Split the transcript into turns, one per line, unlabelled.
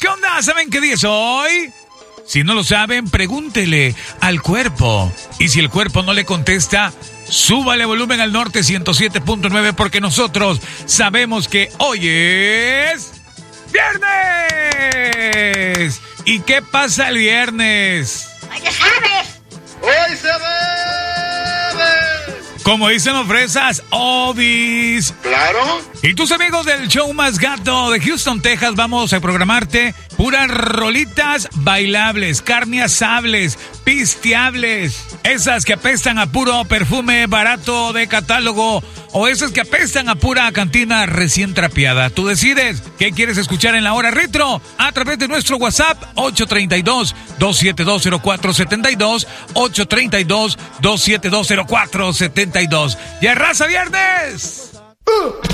¿Qué onda? ¿Saben qué día es hoy? Si no lo saben, pregúntele al cuerpo. Y si el cuerpo no le contesta, súbale volumen al norte 107.9 porque nosotros sabemos que hoy es viernes. ¿Y qué pasa el viernes?
¡Hoy se sabe!
¡Hoy se bebe!
Como dicen los fresas, obis.
¿Claro?
Y tus amigos del show más gato de Houston, Texas, vamos a programarte puras rolitas bailables, carne asables, pisteables. Esas que apestan a puro perfume barato de catálogo o esas que apestan a pura cantina recién trapeada. Tú decides qué quieres escuchar en la hora retro a través de nuestro WhatsApp 832-272-0472, 832-272-0472. ¡Ya raza viernes!